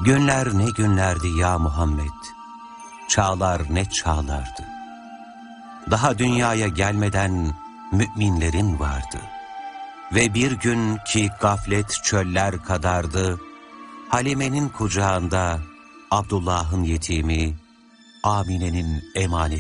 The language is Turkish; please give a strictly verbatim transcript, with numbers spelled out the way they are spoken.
Günler ne günlerdi ya Muhammed, çağlar ne çağlardı. Daha dünyaya gelmeden müminlerin vardı. Ve bir gün ki gaflet çöller kadardı, Halime'nin kucağında Abdullah'ın yetimi, Amine'nin emaneti